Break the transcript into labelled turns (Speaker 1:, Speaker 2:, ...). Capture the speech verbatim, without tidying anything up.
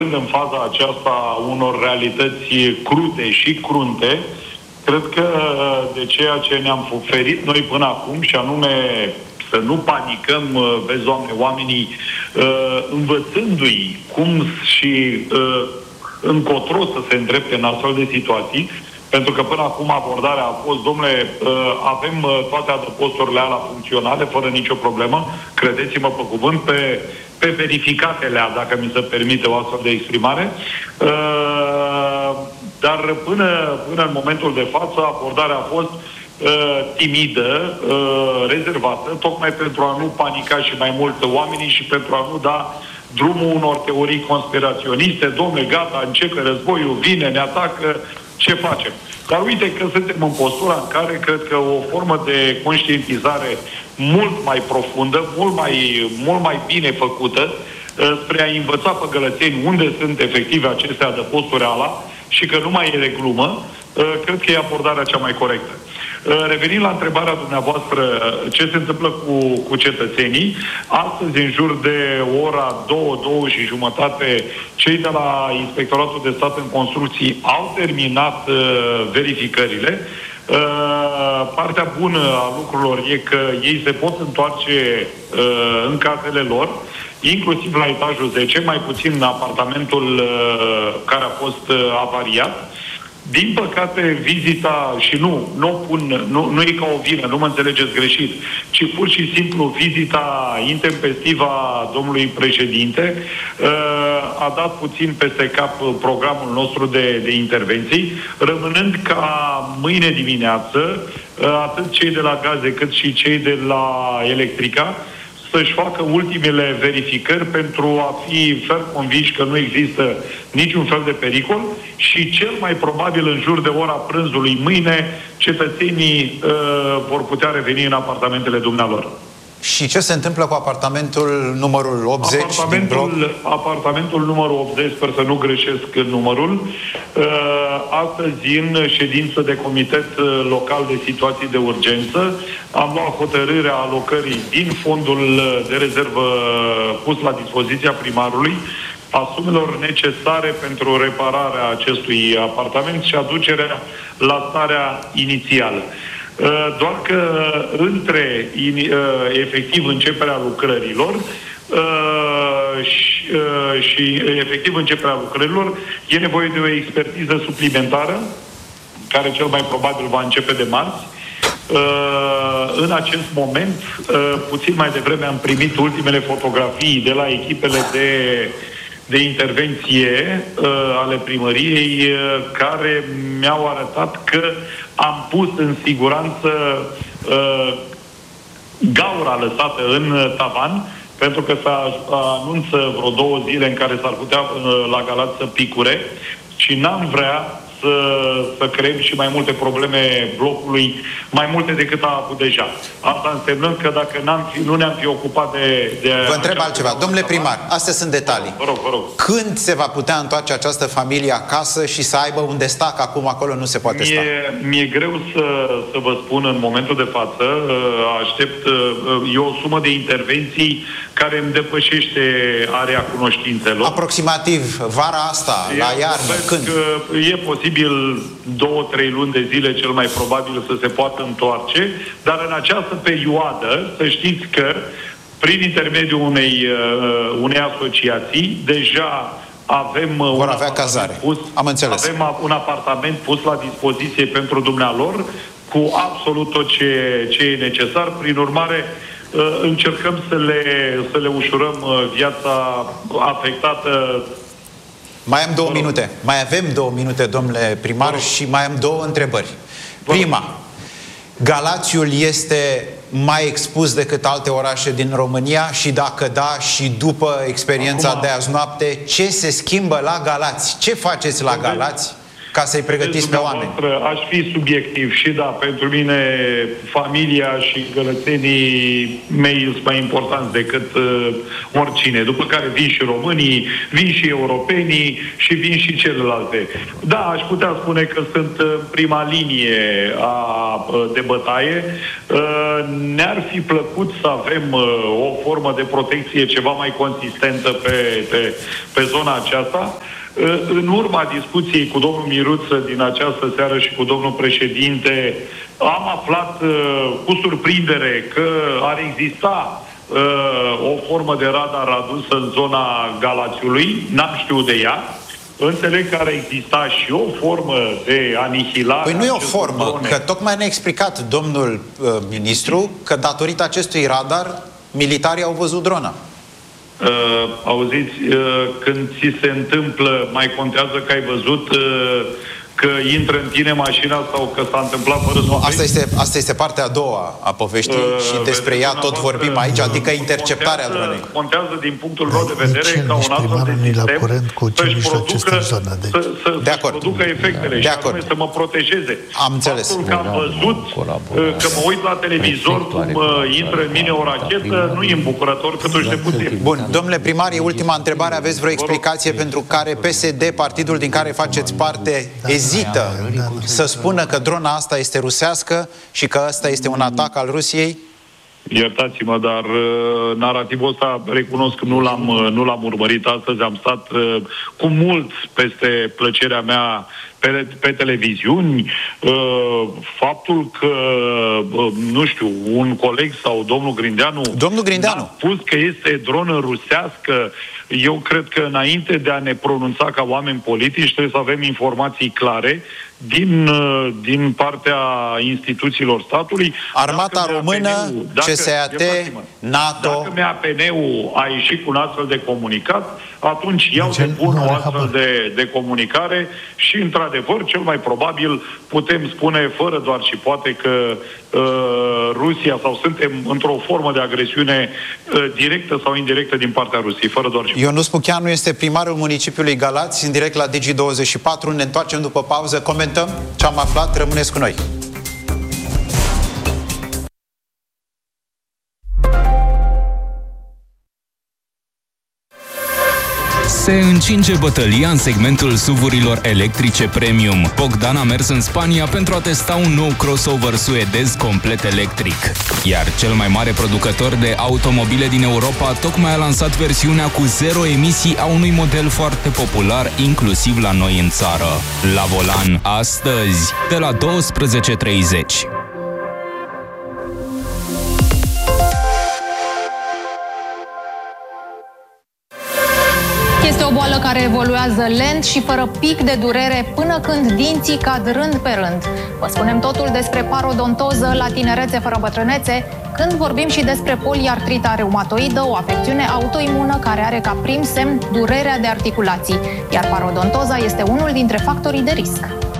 Speaker 1: în faza aceasta unor realități crute și crunte, cred că de ceea ce ne-am ferit noi până acum, și anume să nu panicăm, vezi, Doamne, oamenii învățându-i cum și încotro să se îndrepte în astfel de situații, pentru că până acum abordarea a fost, domnule, avem toate adăposturile alea funcționale, fără nicio problemă, credeți-mă pe cuvânt, pe, pe verificatele, dacă mi se permite o astfel de exprimare, dar până, până în momentul de față abordarea a fost timidă, rezervată, tocmai pentru a nu panica și mai mult oamenii și pentru a nu da drumul unor teorii conspiraționiste. Dom'le, gata, începe războiul, vine, ne atacă, ce facem? Dar uite că suntem în postura în care cred că o formă de conștientizare mult mai profundă, mult mai, mult mai bine făcută, spre a învăța pe gălățeni unde sunt efective aceste adăposturi ala și că nu mai e de glumă, cred că e abordarea cea mai corectă. Revenind la întrebarea dumneavoastră, ce se întâmplă cu, cu cetățenii, astăzi, în jur de ora două, două și jumătate, cei de la Inspectoratul de Stat în Construcții au terminat uh, verificările. Uh, partea bună a lucrurilor e că ei se pot întoarce uh, în casele lor, inclusiv la etajul zece, mai puțin în apartamentul uh, care a fost uh, avariat. Din păcate, vizita, și nu, nu, pun, nu, nu e ca o vină, nu mă înțelegeți greșit, ci pur și simplu vizita intempestivă a domnului președinte a dat puțin peste cap programul nostru de, de intervenții, rămânând ca mâine dimineață, atât cei de la gaze cât și cei de la electrica, să-și facă ultimele verificări pentru a fi ferm convinși că nu există niciun fel de pericol și cel mai probabil în jur de ora prânzului mâine cetățenii uh, vor putea reveni în apartamentele dumnealor.
Speaker 2: Și ce se întâmplă cu apartamentul numărul optzeci
Speaker 1: apartamentul,
Speaker 2: din bloc?
Speaker 1: Apartamentul numărul optzeci, sper să nu greșesc în numărul, astăzi în ședință de comitet local de situații de urgență am luat hotărârea alocării din fondul de rezervă pus la dispoziția primarului a sumelor necesare pentru repararea acestui apartament și aducerea la starea inițială. Doar că între efectiv începerea lucrărilor și, și efectiv începerea lucrărilor e nevoie de o expertiză suplimentară care cel mai probabil va începe de marți. În acest moment, puțin mai devreme am primit ultimele fotografii de la echipele de de intervenție uh, ale primăriei uh, care mi-au arătat că am pus în siguranță uh, gaura lăsată în tavan, pentru că se anunță vreo două zile în care s-ar putea uh, la Galați să picure și n-am vrea să, să creăm și mai multe probleme blocului, mai multe decât a avut deja. Asta însemnând că dacă n-am fi, nu ne-am fi ocupat de... de
Speaker 2: vă întreb altceva. Domnule primar, astea sunt detalii.
Speaker 1: Vă rog, vă rog.
Speaker 2: Când se va putea întoarce această familie acasă și să aibă unde sta, că acum acolo nu se poate sta?
Speaker 1: Mie, mi-e greu să, să vă spun în momentul de față. Aștept, e o sumă de intervenții care îmi depășește area cunoștințelor.
Speaker 2: Aproximativ vara asta, e, la iarnă, când?
Speaker 1: E posibil două, trei luni de zile, cel mai probabil, să se poată întoarce, dar în această perioadă, să știți că, prin intermediul unei, uh, unei asociații, deja avem,
Speaker 2: vor avea cazare.
Speaker 1: Pus,
Speaker 2: Am înțeles.
Speaker 1: Avem un apartament pus la dispoziție pentru dumnealor, cu absolut tot ce, ce e necesar. Prin urmare, uh, încercăm să le, să le ușurăm uh, viața afectată.
Speaker 2: Mai am două minute. Mai avem două minute, domnule primar, și mai am două întrebări. Prima, Galațiul este mai expus decât alte orașe din România și dacă da, și după experiența Acum, de azi noapte, ce se schimbă la Galați? Ce faceți la Galați? ca să-i pregătiți pe oameni.
Speaker 1: Aș fi subiectiv și da, pentru mine familia și gălățenii mei sunt mai importanți decât uh, oricine. După care vin și românii, vin și europenii și vin și celelalte. Da, aș putea spune că sunt în prima linie a, de bătaie. Uh, ne-ar fi plăcut să avem uh, o formă de protecție ceva mai consistentă pe, pe, pe zona aceasta. În urma discuției cu domnul Miruță din această seară și cu domnul președinte, am aflat uh, cu surprindere că ar exista uh, o formă de radar adusă în zona Galațiului. N-am știut de ea. Înțeleg că ar exista și o formă de anihilare.
Speaker 2: Păi nu e o formă, zone. Că tocmai ne-a explicat domnul uh, ministru că datorită acestui radar, militarii au văzut drona.
Speaker 1: Uh, auziți, uh, când ți se întâmplă, mai contează că ai văzut uh, că intră în tine mașina sau că s-a întâmplat fără să...
Speaker 2: Asta este, asta este partea a doua a poveștii uh, și despre ea tot vorbim aici, adică interceptarea dronei.
Speaker 1: Contează din punctul meu de vedere ca un astfel de sistem să-și producă, să, să, să producă efectele de și anume să mă protejeze.
Speaker 2: Am înțeles.
Speaker 1: Faptul că am văzut, că mă uit la televizor cum intră în mine o rachetă, nu e îmbucurător câtuși de puțin.
Speaker 2: Bun, domnule primar, e ultima întrebare. Aveți vreo explicație pentru care P S D, partidul din care faceți parte, ezită să spună că drona asta este rusească și că ăsta este un atac al Rusiei?
Speaker 1: Iertați-mă, dar uh, narativul ăsta, recunosc că nu l-am, uh, nu l-am urmărit astăzi, am stat uh, cu mult peste plăcerea mea pe, pe televiziuni. Uh, faptul că, uh, nu știu, un coleg sau domnul Grindeanu,
Speaker 2: domnul Grindeanu
Speaker 1: a spus că este dronă rusească, eu cred că înainte de a ne pronunța ca oameni politici, trebuie să avem informații clare din, din partea instituțiilor statului.
Speaker 2: Armata română, C S A T, NATO...
Speaker 1: Dacă M A P N-ul a ieșit cu un astfel de comunicat, atunci iau de bun o astfel de, de comunicare și, într-adevăr, cel mai probabil putem spune, fără doar și poate, că uh, Rusia, sau suntem într-o formă de agresiune uh, directă sau indirectă din partea Rusiei, fără doar și
Speaker 2: Ionus Pucheanu este primarul municipiului Galați, în direct la Digi douăzeci și patru. Ne întoarcem după pauză, comentăm ce am aflat, rămâneți cu noi.
Speaker 3: Se încinge bătălia în segmentul S U V-urilor electrice premium. Bogdan a mers în Spania pentru a testa un nou crossover suedez complet electric. Iar cel mai mare producător de automobile din Europa tocmai a lansat versiunea cu zero emisii a unui model foarte popular, inclusiv la noi în țară. La volan, astăzi, de la douăsprezece treizeci.
Speaker 4: Este o boală care evoluează lent și fără pic de durere până când dinții cad rând pe rând. Vă spunem totul despre parodontoză la tinerețe fără bătrânețe, când vorbim și despre poliartrita reumatoidă, o afecțiune autoimună care are ca prim semn durerea de articulații, iar parodontoza este unul dintre factorii de risc.